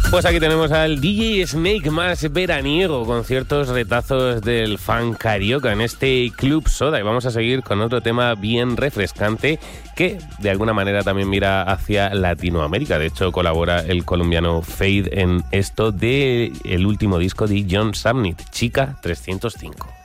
Pues aquí tenemos al DJ Snake más veraniego, con ciertos retazos del funk carioca en este Club Soda. Y vamos a seguir con otro tema bien refrescante que de alguna manera también mira hacia Latinoamérica. De hecho, colabora el colombiano Fade en esto del último disco de John Summit, Chica 305.